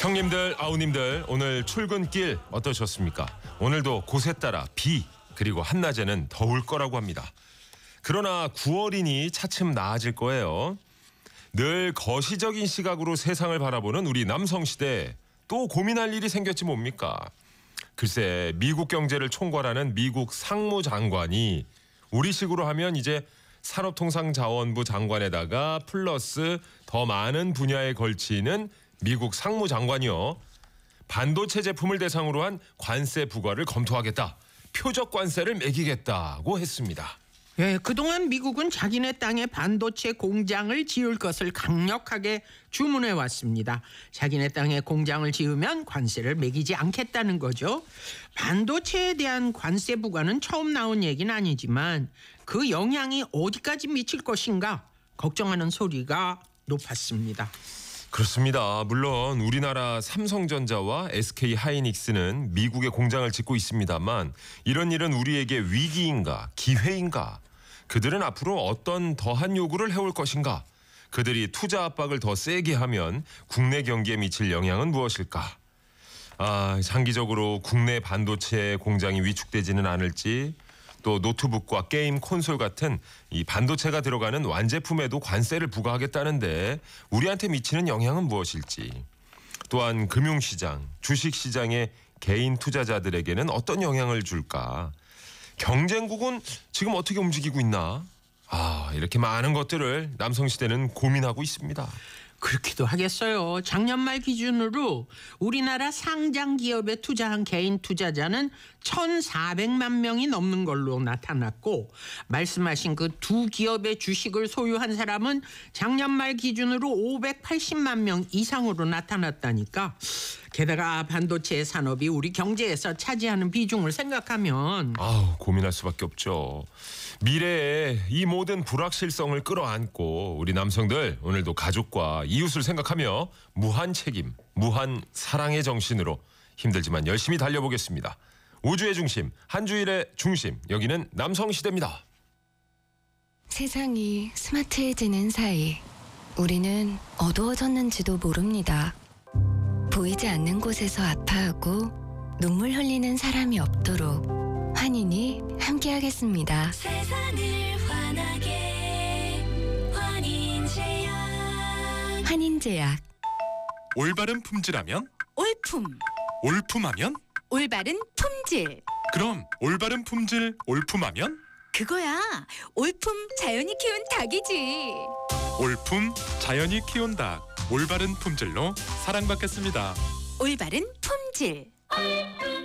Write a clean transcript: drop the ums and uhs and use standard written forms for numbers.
형님들, 아우님들 오늘 출근길 어떠셨습니까? 오늘도 곳에 따라 비 그리고 한낮에는 더울 거라고 합니다. 그러나 9월이니 차츰 나아질 거예요. 늘 거시적인 시각으로 세상을 바라보는 우리 남성시대 또 고민할 일이 생겼지 뭡니까? 글쎄 미국 경제를 총괄하는 미국 상무장관이 우리식으로 하면 이제 산업통상자원부 장관에다가 플러스 더 많은 분야에 걸치는 미국 상무장관이요. 반도체 제품을 대상으로 한 관세 부과를 검토하겠다. 표적 관세를 매기겠다고 했습니다. 예, 그동안 미국은 자기네 땅에 반도체 공장을 지을 것을 강력하게 주문해 왔습니다. 자기네 땅에 공장을 지으면 관세를 매기지 않겠다는 거죠. 반도체에 대한 관세 부과는 처음 나온 얘기는 아니지만 그 영향이 어디까지 미칠 것인가 걱정하는 소리가 높았습니다. 그렇습니다. 물론 우리나라 삼성전자와 SK 하이닉스는 미국에 공장을 짓고 있습니다만 이런 일은 우리에게 위기인가 기회인가? 그들은 앞으로 어떤 더한 요구를 해올 것인가? 그들이 투자 압박을 더 세게 하면 국내 경기에 미칠 영향은 무엇일까? 장기적으로 국내 반도체 공장이 위축되지는 않을지 또 노트북과 게임 콘솔 같은 이 반도체가 들어가는 완제품에도 관세를 부과하겠다는데 우리한테 미치는 영향은 무엇일지, 또한 금융시장, 주식시장의 개인 투자자들에게는 어떤 영향을 줄까, 경쟁국은 지금 어떻게 움직이고 있나, 이렇게 많은 것들을 남성시대는 고민하고 있습니다. 그렇기도 하겠어요. 작년 말 기준으로 우리나라 상장 기업에 투자한 개인 투자자는 1,400만 명이 넘는 걸로 나타났고, 말씀하신 그 두 기업의 주식을 소유한 사람은 작년 말 기준으로 580만 명 이상으로 나타났다니까. 게다가 반도체 산업이 우리 경제에서 차지하는 비중을 생각하면 고민할 수밖에 없죠. 미래에 이 모든 불확실성을 끌어안고 우리 남성들 오늘도 가족과 이웃을 생각하며 무한 책임, 무한 사랑의 정신으로 힘들지만 열심히 달려보겠습니다. 우주의 중심, 한 주일의 중심, 여기는 남성시대입니다. 세상이 스마트해지는 사이 우리는 어두워졌는지도 모릅니다. 보이지 않는 곳에서 아파하고 눈물 흘리는 사람이 없도록 환인이 함께하겠습니다. 세상을 환하게 환인제약. 환인제약. 올바른 품질하면? 올품. 올품하면? 올바른 품질. 그럼 올바른 품질 올품하면? 그거야. 올품 자연이 키운 닭이지. 올품 자연이 키운 닭. 올바른 품질로 사랑받겠습니다. 올바른 품질.